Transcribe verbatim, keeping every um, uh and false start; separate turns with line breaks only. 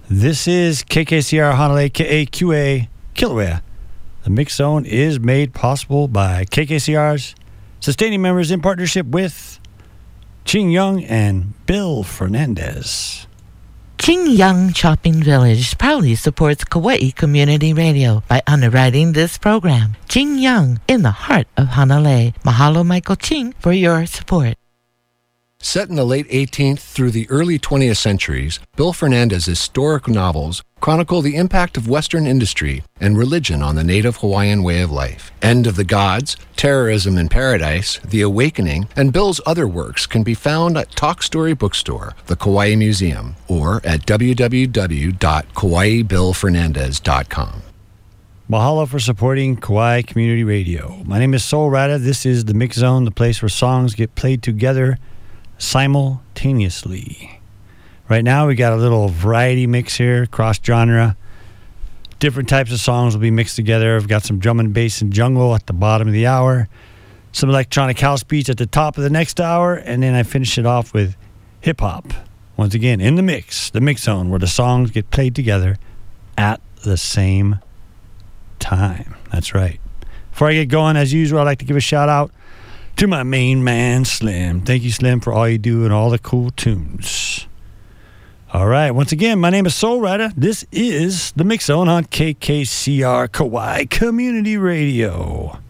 This is K K C R Honolulu, K A Q A, Kilauea. The Mix Zone is made possible by K K C R's sustaining members in partnership with Ching Young and Bill Fernandez.
Ching Young Shopping Village proudly supports Kauai Community Radio by underwriting this program. Ching Young, in the heart of Hanalei. Mahalo, Michael Ching, for your support.
Set in the late eighteenth through the early twentieth centuries, Bill Fernandez's historic novels chronicle the impact of Western industry and religion on the native Hawaiian way of life. End of the Gods, Terrorism in Paradise, The Awakening, and Bill's other works can be found at Talk Story Bookstore, the Kauai Museum, or at w w w dot kauai bill fernandez dot com.
Mahalo for supporting Kauai Community Radio. My name is Sol Rada. This is the Mix Zone, the place where songs get played together simultaneously. Right now we got a little variety mix here, cross-genre. Different types of songs will be mixed together. I've got some drum and bass and jungle at the bottom of the hour, some electronic house beats at the top of the next hour, and then I finish it off with hip-hop. Once again, in the mix, the Mix Zone, where the songs get played together at the same time. That's right. Before I get going, as usual, I'd like to give a shout-out to my main man, Slim. Thank you, Slim, for all you do and all the cool tunes. All right, once again, my name is Sol Rada. This is the Mix Zone on K K C R Kauai Community Radio.